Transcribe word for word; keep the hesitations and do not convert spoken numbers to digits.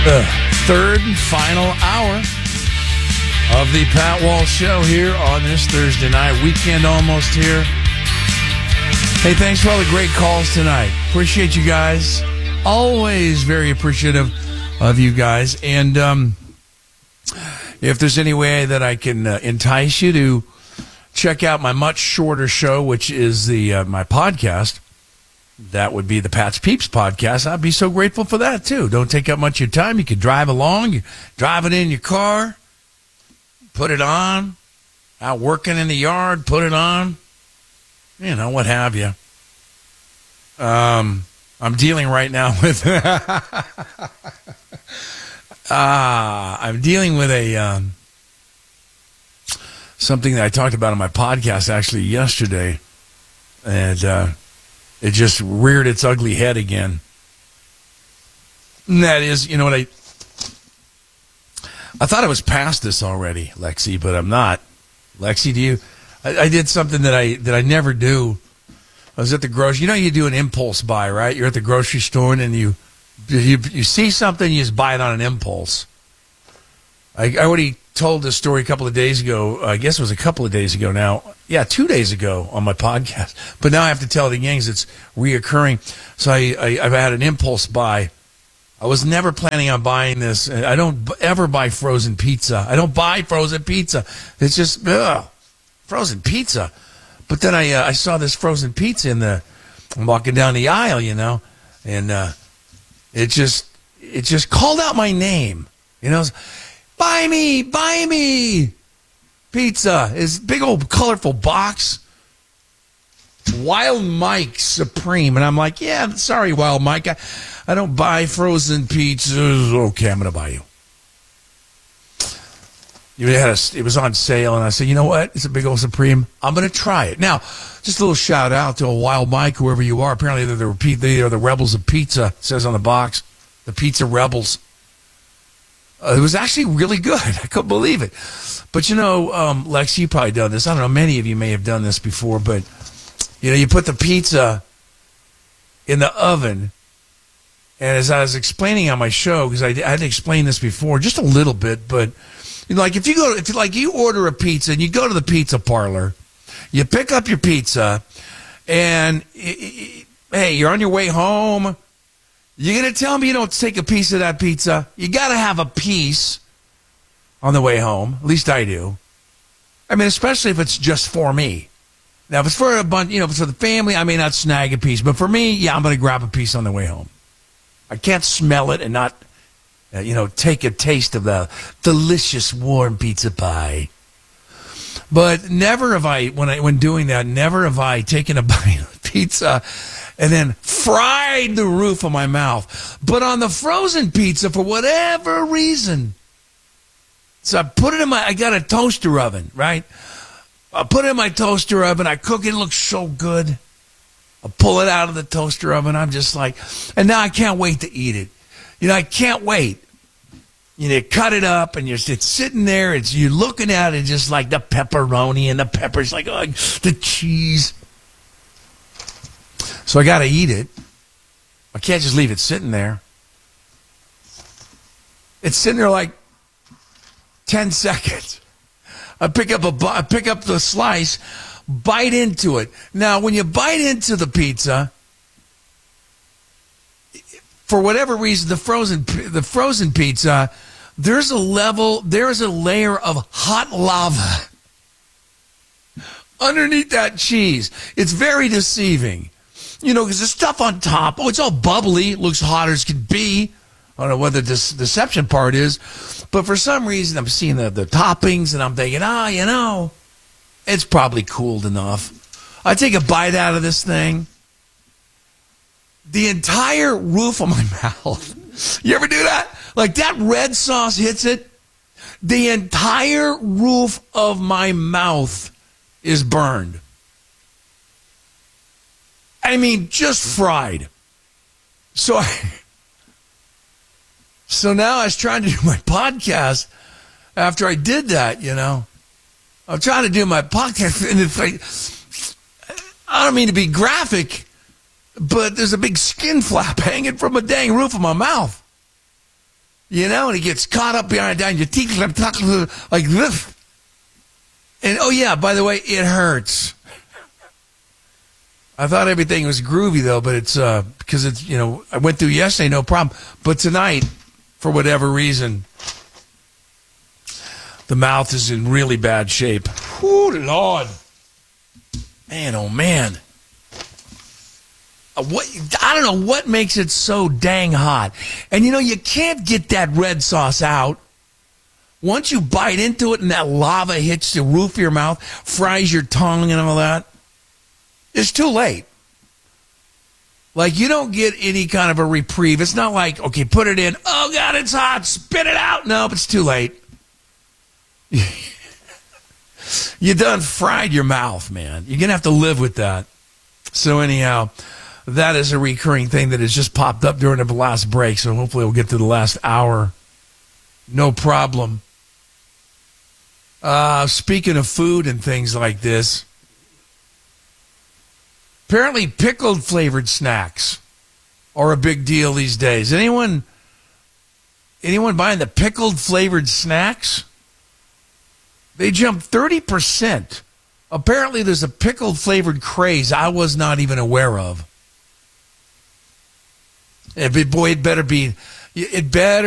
The third and final hour of the Pat Walsh Show here on this Thursday night. Weekend almost here. Hey, thanks for all the great calls tonight. Appreciate you guys. Always very appreciative of you guys. And um, if there's any way that I can uh, entice you to check out my much shorter show, which is the uh, my podcast, that would be the Pat's Peeps podcast. I'd be so grateful for that, too. Don't take up much of your time. You can drive along. You drive it in your car. Put it on. Out working in the yard. Put it on. You know, what have you. Um, I'm dealing right now with... uh, I'm dealing with a... Um, something that I talked about on my podcast, actually, yesterday. And... Uh, It just reared its ugly head again. And that is, you know what, I I thought I was past this already, Lexi, but I'm not. Lexi, do you? I, I did something that I that I never do. I was at the grocery. You know, you do an impulse buy, right? You're at the grocery store and you you you see something, you just buy it on an impulse. I, I already told this story a couple of days ago. I guess it was a couple of days ago now. Yeah, two days ago on my podcast. But now I have to tell it again because it's reoccurring. So I, I, I've had an impulse buy. I was never planning on buying this. I don't ever buy frozen pizza. I don't buy frozen pizza. It's just, ugh, frozen pizza. But then I uh, I saw this frozen pizza in the, I'm walking down the aisle, you know, and uh, it just it just called out my name. You know, buy me, buy me. Pizza is big old colorful box. Wild Mike Supreme. And I'm like, yeah, sorry, Wild Mike. I, I don't buy frozen pizzas. Okay, I'm going to buy you. You had a, it was on sale, and I said, you know what? It's a big old Supreme. I'm going to try it. Now, just a little shout out to a Wild Mike, whoever you are. Apparently, they're the, they are the Rebels of Pizza, it says on the box. The Pizza Rebels. Uh, it was actually really good. I couldn't believe it. But, you know, um, Lex, you probably done this. I don't know, many of you may have done this before, but, you know, you put the pizza in the oven, and as I was explaining on my show, because I, I had to explain this before just a little bit, but, you know, like if you go, if you, like you order a pizza and you go to the pizza parlor, you pick up your pizza, and, it, it, hey, you're on your way home. You're going to tell me you don't take a piece of that pizza? You got to have a piece on the way home. At least I do. I mean, especially if it's just for me. Now, if it's for a bunch, you know, if it's for the family, I may not snag a piece. But for me, yeah, I'm going to grab a piece on the way home. I can't smell it and not, uh, you know, take a taste of the delicious warm pizza pie. But never have I, when I when doing that, never have I taken a bite of pizza and then fried the roof of my mouth. But on the frozen pizza, for whatever reason, so I put it in my, I got a toaster oven, right? I put it in my toaster oven. I cook it. It looks so good. I pull it out of the toaster oven. I'm just like, and now I can't wait to eat it. You know, I can't wait. You know, cut it up and you're it's sitting there. It's you're looking at it just like the pepperoni and the peppers, like oh, the cheese. So I got to eat it. I can't just leave it sitting there. It's sitting there like ten seconds. I pick up a I pick up the slice, bite into it. Now, when you bite into the pizza, for whatever reason, the frozen the frozen pizza, there's a level, there is a layer of hot lava underneath that cheese. It's very deceiving. You know, because the stuff on top, oh, it's all bubbly, looks hot as can be. I don't know what the de- deception part is, but for some reason I'm seeing the, the toppings and I'm thinking, ah, oh, you know, it's probably cooled enough. I take a bite out of this thing. The entire roof of my mouth. You ever do that? Like that red sauce hits it. The entire roof of my mouth is burned. I mean, just fried. So I, so now I was trying to do my podcast after I did that, you know. I'm trying to do my podcast, and it's like, I don't mean to be graphic, but there's a big skin flap hanging from a dang roof of my mouth. You know, and he gets caught up behind down your teeth like this. And, oh, yeah, by the way, it hurts. I thought everything was groovy, though, but it's uh, because it's, you know, I went through yesterday, no problem. But tonight, for whatever reason, the mouth is in really bad shape. Whew, Lord. Man, oh, man. Uh, what I don't know what makes it so dang hot. And, you know, you can't get that red sauce out. Once you bite into it and that lava hits the roof of your mouth, fries your tongue and all that, it's too late. Like, you don't get any kind of a reprieve. It's not like, okay, put it in. Oh, God, it's hot. Spit it out. No, it's too late. You done fried your mouth, man. You're going to have to live with that. So anyhow, that is a recurring thing that has just popped up during the last break. So hopefully we'll get to the last hour. No problem. Uh, speaking of food and things like this, apparently pickled flavored snacks are a big deal these days. Anyone, anyone buying the pickled flavored snacks? They jumped thirty percent. Apparently there's a pickled flavored craze I was not even aware of. It, boy, it better be, it better